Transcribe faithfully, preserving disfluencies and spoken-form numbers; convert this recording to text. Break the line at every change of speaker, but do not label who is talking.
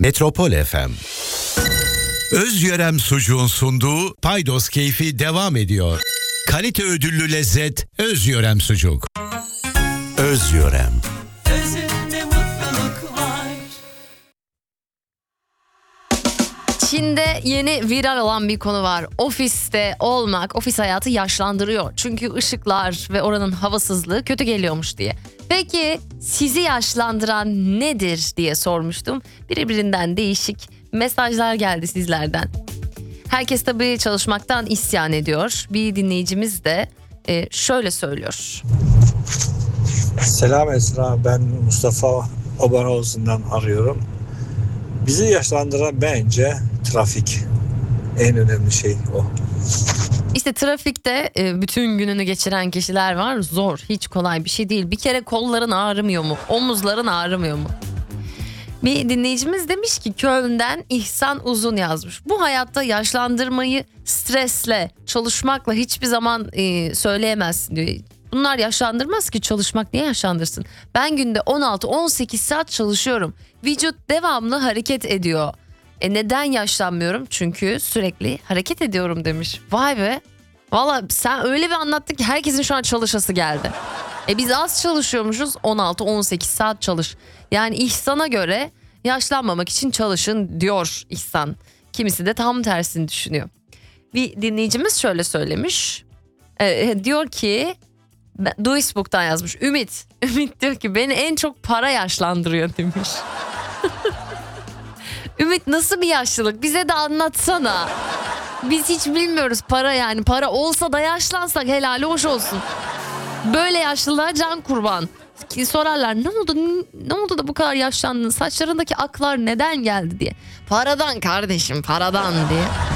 Metropol F M. Özyörem Sucuğun sunduğu Paydos Keyfi devam ediyor. Kalite ödüllü lezzet Özyörem Sucuk. Özyörem.
Özünde mutluluk var.
Çin'de yeni viral olan bir konu var. Ofiste olmak, ofis hayatı yaşlandırıyor. Çünkü ışıklar ve oranın havasızlığı kötü geliyormuş diye. Peki sizi yaşlandıran nedir diye sormuştum. Birbirinden değişik mesajlar geldi sizlerden. Herkes tabii çalışmaktan isyan ediyor. Bir dinleyicimiz de e, şöyle söylüyor.
Selam Esra, ben Mustafa Obanoğlu'ndan arıyorum. Bizi yaşlandıran bence trafik. En önemli şey o.
İşte trafikte e, bütün gününü geçiren kişiler var. Zor, hiç kolay bir şey değil. Bir kere kolların ağrımıyor mu? Omuzların ağrımıyor mu? Bir dinleyicimiz demiş ki Köln'den İhsan Uzun yazmış. Bu hayatta yaşlandırmayı stresle, çalışmakla hiçbir zaman e, söyleyemezsin diyor. Bunlar yaşlandırmaz ki, çalışmak niye yaşlandırsın? Ben günde on altı on sekiz saat çalışıyorum. Vücut devamlı hareket ediyor. E neden yaşlanmıyorum? Çünkü sürekli hareket ediyorum demiş. Vay be. Valla sen öyle bir anlattın ki herkesin şu an çalışası geldi. E biz az çalışıyormuşuz, on altı on sekiz saat çalış. Yani İhsan'a göre yaşlanmamak için çalışın diyor İhsan. Kimisi de tam tersini düşünüyor. Bir dinleyicimiz şöyle söylemiş. E, diyor ki Duisburg'dan yazmış. Ümit. Ümit diyor ki beni en çok para yaşlandırıyor demiş. Ümit nasıl bir yaşlılık? Bize de anlatsana. Biz hiç bilmiyoruz para yani. Para olsa da yaşlansak helali hoş olsun. Böyle yaşlılığa can kurban. Ki sorarlar ne oldu ne oldu da bu kadar yaşlandın, saçlarındaki aklar neden geldi diye. Paradan kardeşim, paradan diye.